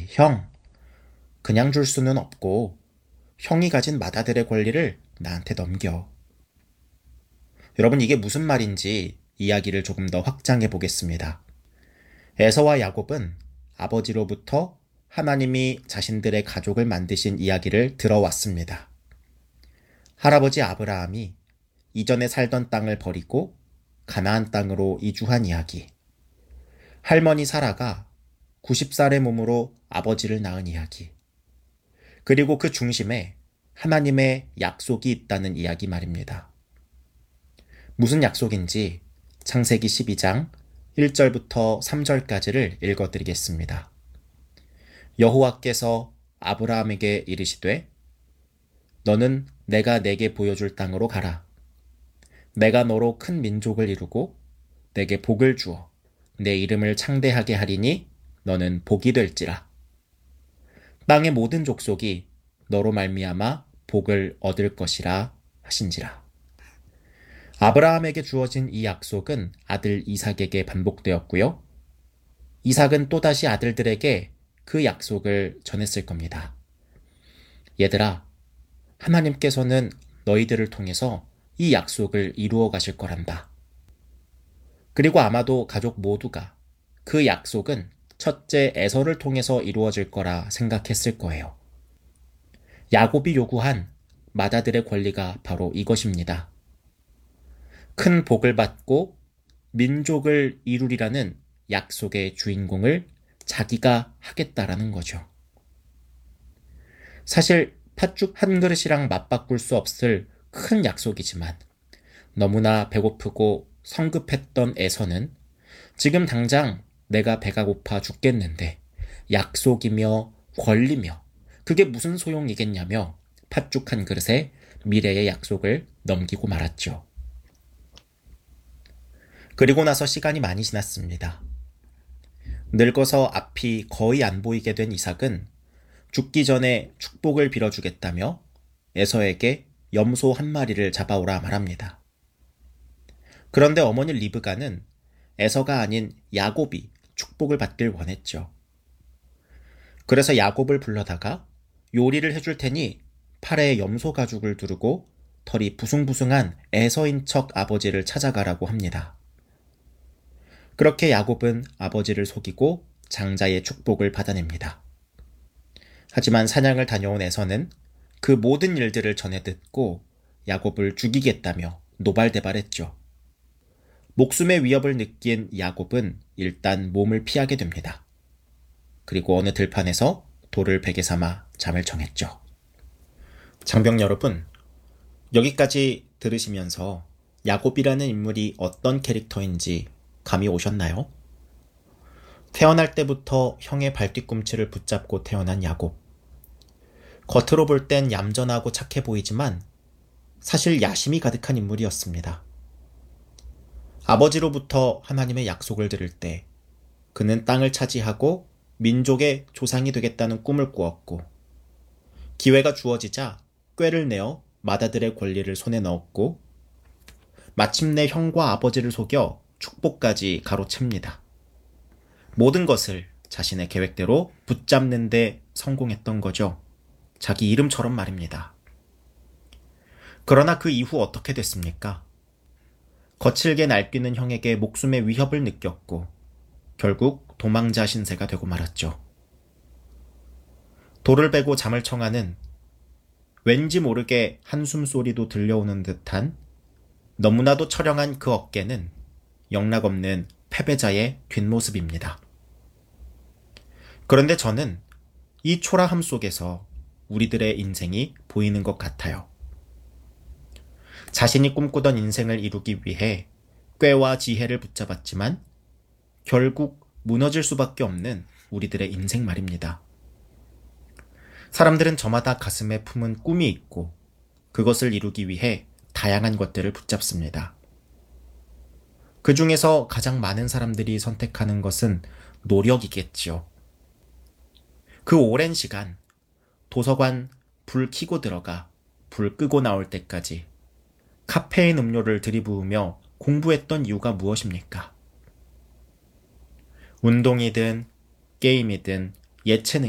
형, 그냥 줄 수는 없고 형이 가진 맏아들의 권리를 나한테 넘겨. 여러분, 이게 무슨 말인지 이야기를 조금 더 확장해 보겠습니다. 에서와 야곱은 아버지로부터 하나님이 자신들의 가족을 만드신 이야기를 들어왔습니다. 할아버지 아브라함이 이전에 살던 땅을 버리고 가나안 땅으로 이주한 이야기. 할머니 사라가 90살의 몸으로 아버지를 낳은 이야기. 그리고 그 중심에 하나님의 약속이 있다는 이야기 말입니다. 무슨 약속인지 창세기 12장 1절부터 3절까지를 읽어드리겠습니다. 여호와께서 아브라함에게 이르시되 너는 내가 내게 보여줄 땅으로 가라. 내가 너로 큰 민족을 이루고 내게 복을 주어 내 이름을 창대하게 하리니 너는 복이 될지라. 땅의 모든 족속이 너로 말미암아 복을 얻을 것이라 하신지라. 아브라함에게 주어진 이 약속은 아들 이삭에게 반복되었고요. 이삭은 또다시 아들들에게 그 약속을 전했을 겁니다. 얘들아, 하나님께서는 너희들을 통해서 이 약속을 이루어 가실 거란다. 그리고 아마도 가족 모두가 그 약속은 첫째 에서를 통해서 이루어질 거라 생각했을 거예요. 야곱이 요구한 맏아들의 권리가 바로 이것입니다. 큰 복을 받고 민족을 이루리라는 약속의 주인공을 자기가 하겠다라는 거죠. 사실 팥죽 한 그릇이랑 맞바꿀 수 없을 큰 약속이지만 너무나 배고프고 성급했던 에서는 지금 당장 내가 배가 고파 죽겠는데 약속이며 권리며 그게 무슨 소용이겠냐며 팥죽 한 그릇에 미래의 약속을 넘기고 말았죠. 그리고 나서 시간이 많이 지났습니다. 늙어서 앞이 거의 안 보이게 된 이삭은 죽기 전에 축복을 빌어주겠다며 에서에게 염소 한 마리를 잡아오라 말합니다. 그런데 어머니 리브가는 에서가 아닌 야곱이 축복을 받길 원했죠. 그래서 야곱을 불러다가 요리를 해줄 테니 팔에 염소 가죽을 두르고 털이 부숭부숭한 에서인 척 아버지를 찾아가라고 합니다. 그렇게 야곱은 아버지를 속이고 장자의 축복을 받아냅니다. 하지만 사냥을 다녀온 에서는 그 모든 일들을 전해 듣고 야곱을 죽이겠다며 노발대발했죠. 목숨의 위협을 느낀 야곱은 일단 몸을 피하게 됩니다. 그리고 어느 들판에서 돌을 베개 삼아 잠을 청했죠. 장병 여러분, 여기까지 들으시면서 야곱이라는 인물이 어떤 캐릭터인지 감이 오셨나요? 태어날 때부터 형의 발뒤꿈치를 붙잡고 태어난 야곱. 겉으로 볼 땐 얌전하고 착해 보이지만 사실 야심이 가득한 인물이었습니다. 아버지로부터 하나님의 약속을 들을 때 그는 땅을 차지하고 민족의 조상이 되겠다는 꿈을 꾸었고 기회가 주어지자 꾀를 내어 맏아들의 권리를 손에 넣었고 마침내 형과 아버지를 속여 축복까지 가로챕니다. 모든 것을 자신의 계획대로 붙잡는 데 성공했던 거죠. 자기 이름처럼 말입니다. 그러나 그 이후 어떻게 됐습니까? 거칠게 날뛰는 형에게 목숨의 위협을 느꼈고 결국 도망자 신세가 되고 말았죠. 돌을 베고 잠을 청하는 왠지 모르게 한숨 소리도 들려오는 듯한 너무나도 처량한 그 어깨는 영락없는 패배자의 뒷모습입니다. 그런데 저는 이 초라함 속에서 우리들의 인생이 보이는 것 같아요. 자신이 꿈꾸던 인생을 이루기 위해 꾀와 지혜를 붙잡았지만 결국 무너질 수밖에 없는 우리들의 인생 말입니다. 사람들은 저마다 가슴에 품은 꿈이 있고 그것을 이루기 위해 다양한 것들을 붙잡습니다. 그 중에서 가장 많은 사람들이 선택하는 것은 노력이겠지요. 그 오랜 시간 도서관 불 켜고 들어가 불 끄고 나올 때까지 카페인 음료를 들이부으며 공부했던 이유가 무엇입니까? 운동이든 게임이든 예체능